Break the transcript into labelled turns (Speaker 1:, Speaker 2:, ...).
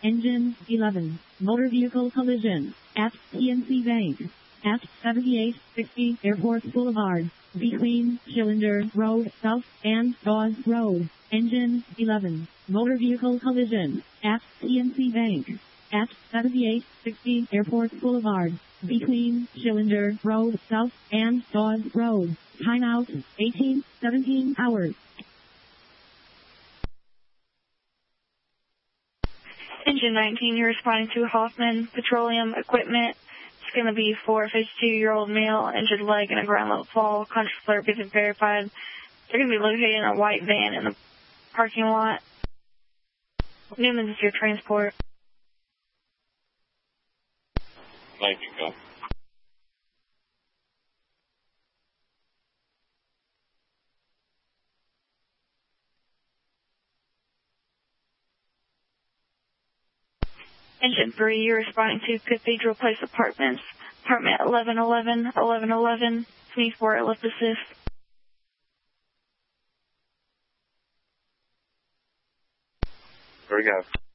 Speaker 1: Engine 11. Motor vehicle collision at PNC Bank at 7860 Airport Boulevard between Cylinder Road South and Dawes Road. Engine 11. Motor vehicle collision at PNC Bank at 7860 Airport Boulevard between Cylinder Road South and Dawes Road. Timeout 18:17 hours.
Speaker 2: Engine 19, you're responding to Hoffman Petroleum Equipment. It's going to be for a 52-year-old male, injured leg, and a ground level fall. Conscious alert being verified. They're going to be located in a white van in the parking lot. Newman, this is your transport.
Speaker 3: 19, go.
Speaker 2: Engine 3, you're responding to Cathedral Place Apartments, apartment 1111, 24 lift assist.
Speaker 3: Here we go.